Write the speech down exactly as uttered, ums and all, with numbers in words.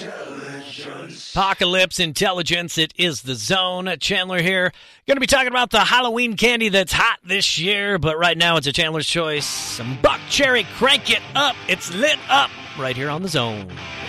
Apocalypse Intelligence, it is the Zone. Chandler here. Going to be talking about the Halloween candy that's hot this year, but right now it's a Chandler's Choice. Some Buck Cherry, crank it up. It's lit up right here on the Zone.